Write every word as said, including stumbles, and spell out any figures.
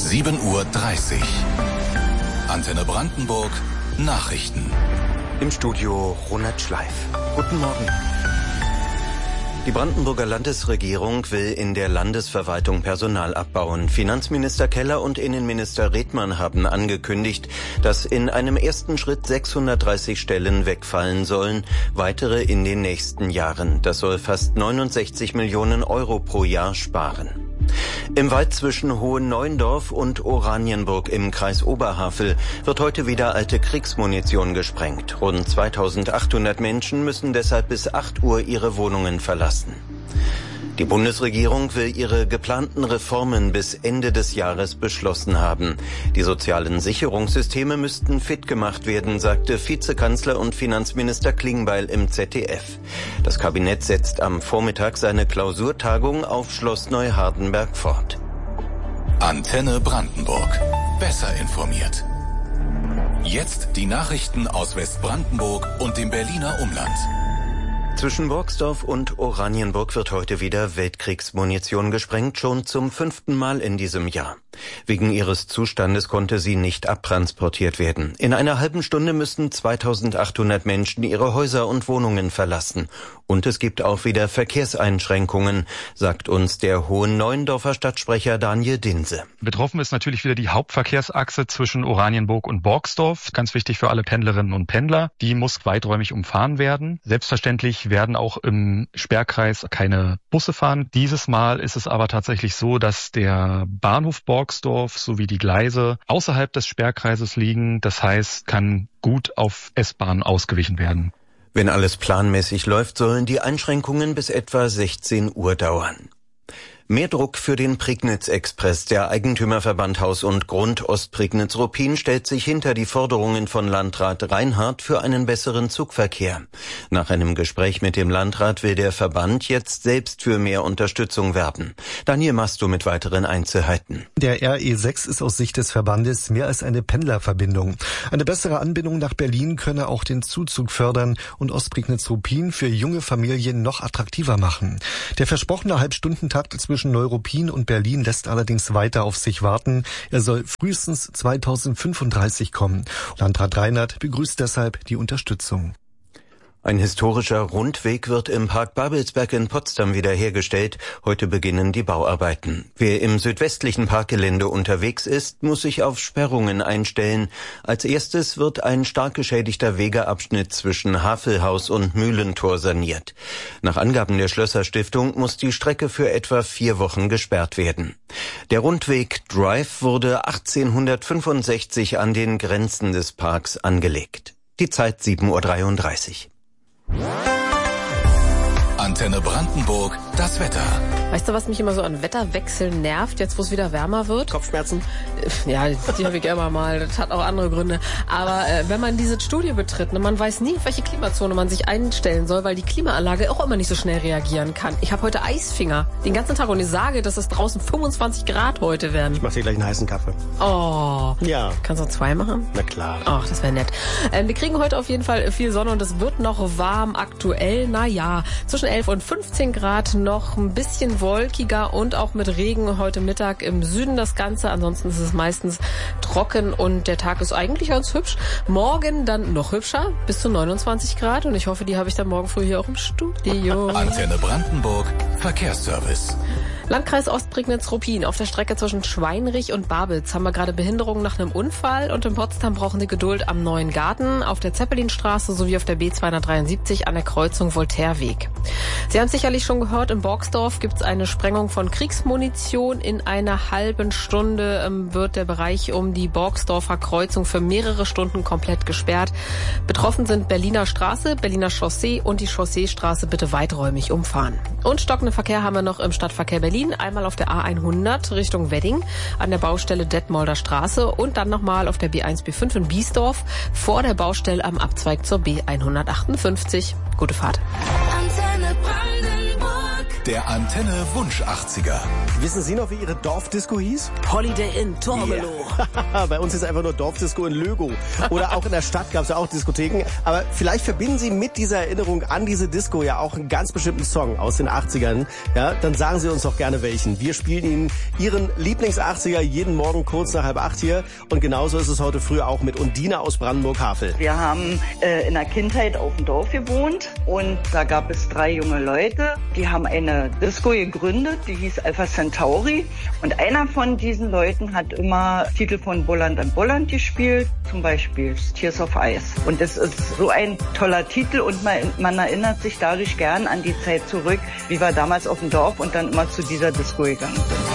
sieben Uhr dreißig. Antenne Brandenburg, Nachrichten. Im Studio Ronald Schleif. Guten Morgen. Die Brandenburger Landesregierung will in der Landesverwaltung Personal abbauen. Finanzminister Keller und Innenminister Redmann haben angekündigt, dass in einem ersten Schritt sechshundertdreißig Stellen wegfallen sollen, weitere in den nächsten Jahren. Das soll fast neunundsechzig Millionen Euro pro Jahr sparen. Im Wald zwischen Hohenneuendorf und Oranienburg im Kreis Oberhavel wird heute wieder alte Kriegsmunition gesprengt. Rund zweitausendachthundert Menschen müssen deshalb bis acht Uhr ihre Wohnungen verlassen. Die Bundesregierung will ihre geplanten Reformen bis Ende des Jahres beschlossen haben. Die sozialen Sicherungssysteme müssten fit gemacht werden, sagte Vizekanzler und Finanzminister Klingbeil im Z D F. Das Kabinett setzt am Vormittag seine Klausurtagung auf Schloss Neuhardenberg fort. Antenne Brandenburg. Besser informiert. Jetzt die Nachrichten aus Westbrandenburg und dem Berliner Umland. Zwischen Borgsdorf und Oranienburg wird heute wieder Weltkriegsmunition gesprengt, schon zum fünften Mal in diesem Jahr. Wegen ihres Zustandes konnte sie nicht abtransportiert werden. In einer halben Stunde müssen zweitausendachthundert Menschen ihre Häuser und Wohnungen verlassen. Und es gibt auch wieder Verkehrseinschränkungen, sagt uns der Hohenneuendorfer Stadtsprecher Daniel Dinse. Betroffen ist natürlich wieder die Hauptverkehrsachse zwischen Oranienburg und Borgsdorf. Ganz wichtig für alle Pendlerinnen und Pendler. Die muss weiträumig umfahren werden. Selbstverständlich werden auch im Sperrkreis keine Busse fahren. Dieses Mal ist es aber tatsächlich so, dass der Bahnhof Borgsdorf sowie die Gleise außerhalb des Sperrkreises liegen. Das heißt, kann gut auf S-Bahn ausgewichen werden. Wenn alles planmäßig läuft, sollen die Einschränkungen bis etwa sechzehn Uhr dauern. Mehr Druck für den Prignitz-Express. Der Eigentümerverband Haus und Grund Ostprignitz-Ruppin stellt sich hinter die Forderungen von Landrat Reinhardt für einen besseren Zugverkehr. Nach einem Gespräch mit dem Landrat will der Verband jetzt selbst für mehr Unterstützung werben. Daniel Masto mit weiteren Einzelheiten. Der R E sechs ist aus Sicht des Verbandes mehr als eine Pendlerverbindung. Eine bessere Anbindung nach Berlin könne auch den Zuzug fördern und Ostprignitz-Ruppin für junge Familien noch attraktiver machen. Der versprochene Halbstundentakt zwischen Zwischen Neuruppin und Berlin lässt allerdings weiter auf sich warten. Er soll frühestens zweitausendfünfunddreißig kommen. Landrat Reinhardt begrüßt deshalb die Unterstützung. Ein historischer Rundweg wird im Park Babelsberg in Potsdam wiederhergestellt. Heute beginnen die Bauarbeiten. Wer im südwestlichen Parkgelände unterwegs ist, muss sich auf Sperrungen einstellen. Als erstes wird ein stark geschädigter Wegeabschnitt zwischen Havelhaus und Mühlentor saniert. Nach Angaben der Schlösser-Stiftung muss die Strecke für etwa vier Wochen gesperrt werden. Der Rundweg Drive wurde achtzehnhundertfünfundsechzig an den Grenzen des Parks angelegt. Die Zeit sieben Uhr dreiunddreißig. Antenne Brandenburg, das Wetter. Weißt du, was mich immer so an Wetterwechseln nervt, jetzt wo es wieder wärmer wird? Kopfschmerzen? Ja, die habe ich immer mal. Das hat auch andere Gründe. Aber äh, wenn man dieses Studio betritt, ne, man weiß nie, auf welche Klimazone man sich einstellen soll, weil die Klimaanlage auch immer nicht so schnell reagieren kann. Ich habe heute Eisfinger den ganzen Tag und ich sage, dass es draußen fünfundzwanzig Grad heute werden. Ich mache dir gleich einen heißen Kaffee. Oh. Ja. Kannst du zwei machen? Na klar. Ach, das wäre nett. Ähm, wir kriegen heute auf jeden Fall viel Sonne und es wird noch warm aktuell. Naja, zwischen elf und fünfzehn Grad, noch ein bisschen wolkiger und auch mit Regen heute Mittag im Süden das Ganze. Ansonsten ist es meistens trocken und der Tag ist eigentlich ganz hübsch. Morgen dann noch hübscher, bis zu neunundzwanzig Grad und ich hoffe, die habe ich dann morgen früh hier auch im Studio. Antenne Brandenburg, Verkehrsservice. Landkreis Ostprignitz-Ruppin. Auf der Strecke zwischen Schweinrich und Babitz haben wir gerade Behinderungen nach einem Unfall und in Potsdam brauchen Sie Geduld am Neuen Garten, auf der Zeppelinstraße sowie auf der B zweihundertdreiundsiebzig an der Kreuzung Voltaireweg. Sie haben es sicherlich schon gehört, in Borgsdorf gibt es eine Sprengung von Kriegsmunition. In einer halben Stunde ähm, wird der Bereich um die Borgsdorfer Kreuzung für mehrere Stunden komplett gesperrt. Betroffen sind Berliner Straße, Berliner Chaussee und die Chausseestraße bitte weiträumig umfahren. Und stockenden Verkehr haben wir noch im Stadtverkehr Berlin. Einmal auf der A hundert Richtung Wedding an der Baustelle Detmolder Straße und dann nochmal auf der B eins B fünf in Biesdorf vor der Baustelle am Abzweig zur B hundertachtundfünfzig. Gute Fahrt. Antenne Brandenburg. Der Antenne Wunsch achtziger. Wissen Sie noch, wie Ihre Dorfdisco hieß? Holiday Inn, Tormelo. Yeah. Bei uns ist einfach nur Dorfdisco in Lögow. Oder auch in der Stadt gab es ja auch Diskotheken. Aber vielleicht verbinden Sie mit dieser Erinnerung an diese Disco ja auch einen ganz bestimmten Song aus den achtzigern. Ja, dann sagen Sie uns doch gerne welchen. Wir spielen Ihnen Ihren Lieblings-achtziger jeden Morgen kurz nach halb acht hier. Und genauso ist es heute früh auch mit Undine aus Brandenburg-Havel. Wir haben äh, in der Kindheit auf dem Dorf gewohnt und da gab es drei junge Leute, die haben eine Disco gegründet, die hieß Alpha Centauri und einer von diesen Leuten hat immer Titel von Bolland and Bolland gespielt, zum Beispiel Tears of Ice. Und das ist so ein toller Titel und man, man erinnert sich dadurch gern an die Zeit zurück, wie wir damals auf dem Dorf und dann immer zu dieser Disco gegangen sind.